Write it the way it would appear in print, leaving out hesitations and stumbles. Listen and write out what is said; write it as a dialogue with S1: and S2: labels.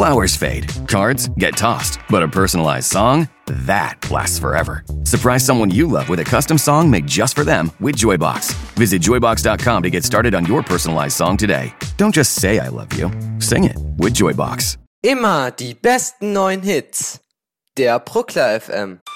S1: Flowers fade, cards get tossed, but a personalized song? That lasts forever. Surprise someone you love with a custom song made just for them with Joybox. Visit joybox.com to get started on your personalized song today. Don't just say I love you. Sing it with Joybox.
S2: Immer die besten neuen Hits. Der Bruckler FM.